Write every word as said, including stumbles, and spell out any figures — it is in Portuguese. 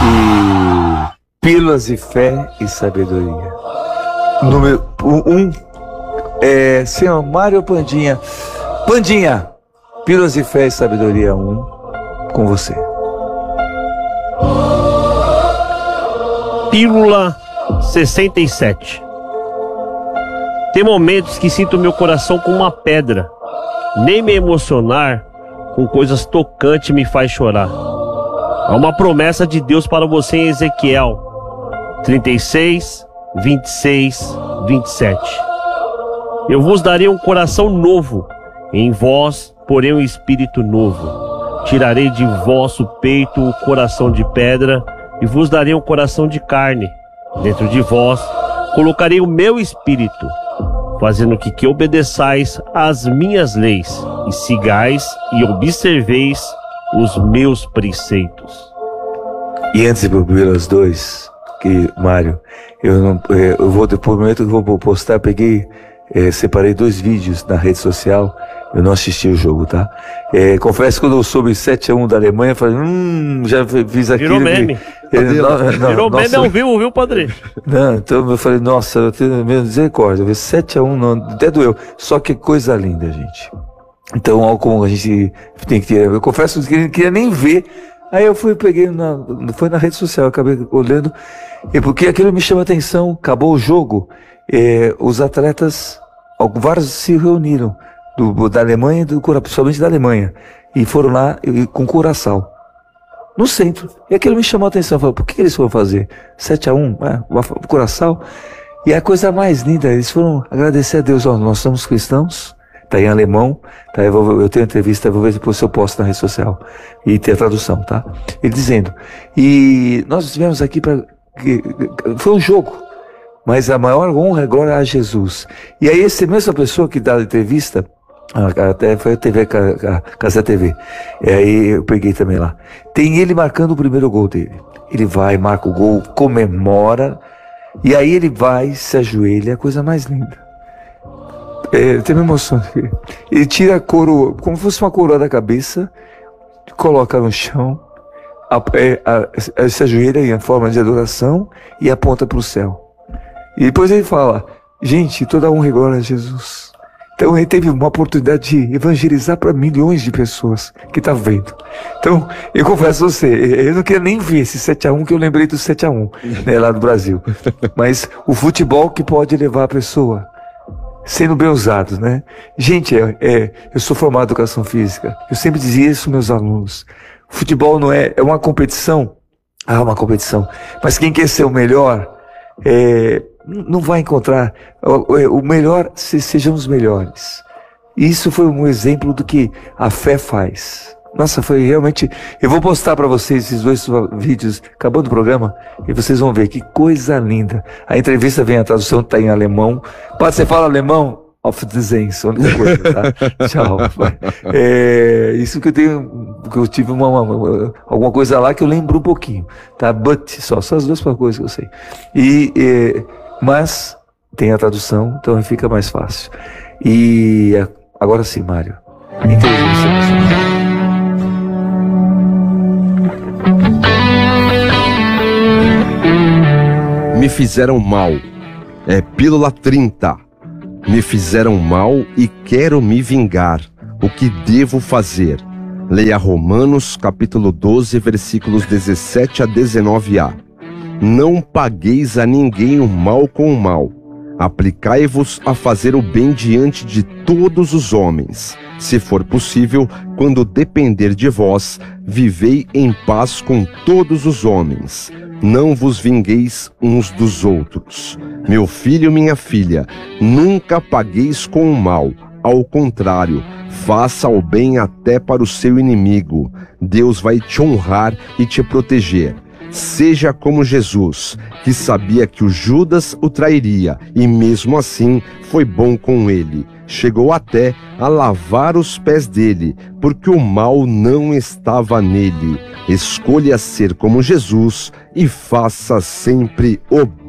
E pílulas de fé e sabedoria. Número um, é, senhor Mário Pandinha. Pandinha, pílulas de fé e sabedoria um, com você. Pílula sessenta e sete. Tem momentos que sinto meu coração como uma pedra. Nem me emocionar com coisas tocantes me faz chorar. Há uma promessa de Deus para você em Ezequiel trinta e seis, vinte e seis, vinte e sete. Eu vos darei um coração novo, em vós porém um espírito novo. Tirarei de vosso peito o coração de pedra e vos darei um coração de carne. Dentro de vós colocarei o meu espírito, fazendo que, que obedeçais às minhas leis e sigais e observeis os meus preceitos. E antes de ir as dois, que Mário, eu não, eu vou depois do momento que eu vou postar, peguei, é, separei dois vídeos na rede social. Eu não assisti o jogo, tá? É, confesso que quando eu soube sete a um da Alemanha, eu falei, hum, já fiz aquilo. Virou meme. Que, é, não, não, Virou meme ao vivo, viu, padre? Não, então eu falei, nossa, eu tenho misericórdia, eu vi sete a um, não, até doeu. Só que coisa linda, gente. Então, olha como a gente tem que ter. Eu confesso que eu não queria nem ver. Aí eu fui, peguei, na, foi na rede social, eu acabei olhando, e porque aquilo me chama a atenção. Acabou o jogo, é, os atletas, vários se reuniram, do, da Alemanha, do, principalmente da Alemanha, e foram lá e, com Curaçao, no centro. E aquilo me chamou a atenção. Eu falei, por que, que eles foram fazer sete a um, é, Curaçao? E a coisa mais linda, eles foram agradecer a Deus. Ó, nós somos cristãos. Tá em alemão, tá? Eu, vou, eu tenho entrevista, vou ver depois se eu posto na rede social. E ter a tradução, tá? Ele dizendo, e nós estivemos aqui para... Foi um jogo, mas a maior honra e glória a Jesus. E aí essa mesma pessoa que dá a entrevista, até foi a T V, a Casa T V, e aí eu peguei também lá, tem ele marcando o primeiro gol dele. Ele vai, marca o gol, comemora, e aí ele vai, se ajoelha, é a coisa mais linda. É, tem uma emoção aqui. Ele tira a coroa, como se fosse uma coroa da cabeça, coloca no chão, a, a, a, se ajoelha em forma de adoração e aponta para o céu. E depois ele fala, gente, toda honra e glória a Jesus. Então ele teve uma oportunidade de evangelizar para milhões de pessoas que estavam vendo. Então, eu confesso a você, eu não queria nem ver esse sete a um, que eu lembrei do sete a um, né, lá do Brasil. Mas o futebol que pode levar a pessoa sendo bem usados, né? Gente, é, é, eu sou formado em educação física. Eu sempre dizia isso aos meus alunos. Futebol não é, é uma competição. Ah, uma competição. Mas quem quer ser o melhor, é, não vai encontrar. O, o melhor, se sejamos melhores. Isso foi um exemplo do que a fé faz. Nossa, foi realmente... Eu vou postar para vocês esses dois vídeos, acabando o programa, e vocês vão ver que coisa linda. A entrevista vem, a tradução está em alemão. Pode, você fala alemão? Auf Wiedersehen, só a única coisa, tá? Tchau. É, isso que eu tenho, que eu tive uma, uma, alguma coisa lá que eu lembro um pouquinho, tá? But, só, só as duas coisas que eu sei. E, é, mas tem a tradução, então fica mais fácil. E agora sim, Mário. Entrevista. Me fizeram mal. É Pílula trinta. Me fizeram mal e quero me vingar. O que devo fazer? Leia Romanos, capítulo doze, versículos dezessete a dezenove a. Não pagueis a ninguém o mal com o mal. Aplicai-vos a fazer o bem diante de todos os homens. Se for possível, quando depender de vós, vivei em paz com todos os homens. Não vos vingueis uns dos outros. Meu filho, minha filha, nunca pagueis com o mal. Ao contrário, faça o bem até para o seu inimigo. Deus vai te honrar e te proteger. Seja como Jesus, que sabia que o Judas o trairia, e mesmo assim foi bom com ele. Chegou até a lavar os pés dele, porque o mal não estava nele. Escolha ser como Jesus e faça sempre o bem.